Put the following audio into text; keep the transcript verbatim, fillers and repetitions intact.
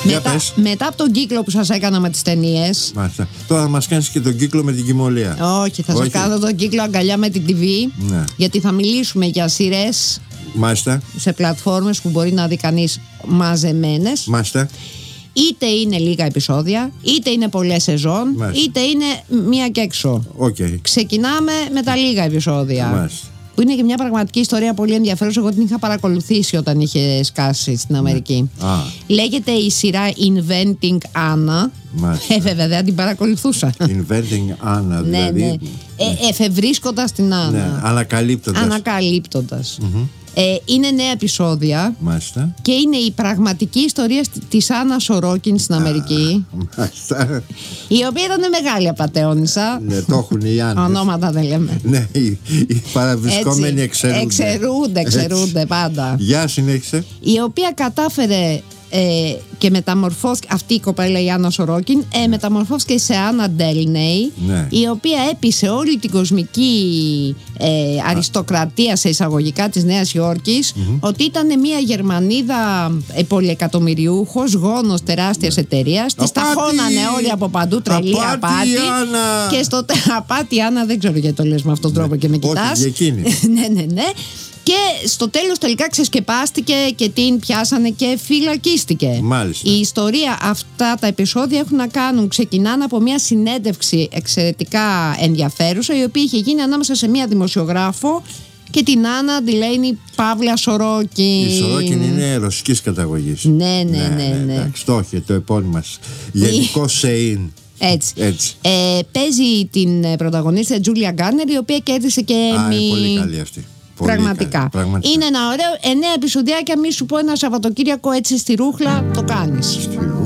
Μετά, μετά από τον κύκλο που σας έκανα με τις ταινίες. Μάλιστα. Τώρα θα μας κάνεις και τον κύκλο με την Κυμολία. Όχι, θα Όχι. σας κάνω τον κύκλο αγκαλιά με την τι βι. Ναι. Γιατί θα μιλήσουμε για σειρές. Μάλιστα. Σε πλατφόρμες που μπορεί να δει κανείς μαζεμένες. Μάλιστα. Είτε είναι λίγα επεισόδια, είτε είναι πολλές σεζόν, Μάλιστα. είτε είναι μία και έξω. Okay. Ξεκινάμε με τα λίγα επεισόδια. Μάλιστα. Που είναι και μια πραγματική ιστορία πολύ ενδιαφέρουσα. Εγώ την είχα παρακολουθήσει όταν είχε σκάσει στην Αμερική. Ναι. Α. Λέγεται η σειρά Inventing Anna. Μάλιστα. Ε, βέβαια, δεν την παρακολουθούσα. Inventing Anna, δηλαδή. Ναι, ναι. Ε, εφευρίσκοντας την Άννα. Ναι, ανακαλύπτοντας. Ανακαλύπτοντας. Mm-hmm. Ε, είναι νέα επεισόδια. Μάλιστα. Και είναι η πραγματική ιστορία της Άννα Σορόκιν στην Αμερική. Μάλιστα. Η οποία ήταν μεγάλη απατεώνισσα. Ναι, το έχουν οι Άννες. Ονόματα δεν λέμε. Ναι, οι, οι παραβρισκόμενοι εξαιρούνται. Εξαιρούνται, εξαιρούνται πάντα. Γεια, συνέχισε. Η οποία κατάφερε ε, και μεταμορφώθηκε, αυτή η κοπέλα η Άννα Σορόκιν, ε, μεταμορφώθηκε σε Άννα Ντέλνεϊ, Ναι. η οποία έπεισε όλη την κοσμική ε, αριστοκρατία σε εισαγωγικά της Νέας Υόρκης mm-hmm. ότι ήταν μια Γερμανίδα ε, πολυεκατομμυριούχος, γόνος τεράστιας ναι. εταιρείας. Της τα χώνανε όλοι από παντού, τρελή απάτη, απάτη. Άννα. Και στο απάτη, Άννα, δεν ξέρω γιατί το λες με αυτόν τον τρόπο και με κοιτάς. Όχι, εκείνη. ναι, ναι, ναι. Και στο τέλος τελικά ξεσκεπάστηκε και την πιάσανε και φυλακίστηκε. Μάλιστα. Η ιστορία, αυτά τα επεισόδια έχουν να κάνουν, ξεκινάνε από μια συνέντευξη εξαιρετικά ενδιαφέρουσα, η οποία είχε γίνει ανάμεσα σε μια δημοσιογράφο και την Άννα Ντελέινι Παύλα Σορόκιν. Η Σορόκιν είναι ρωσικής καταγωγής. Ναι, ναι, ναι, ναι, ναι. Εντάξει, το έχει το επώνυμο μας. Γενικό Σεϊν. Έτσι. Έτσι. Ε, παίζει την πρωταγωνίστρια Τζούλια Γκάρνερ, η οποία κέρδισε και Α, Emmy. είναι πολύ καλή αυτή. Πολύ Πραγματικά. καλή, πραγματικά. Είναι ένα ωραίο εννέα επεισοδιάκια. Μη σου πω ένα Σαββατοκύριακο έτσι στη ρούχλα, το κάνεις. Στη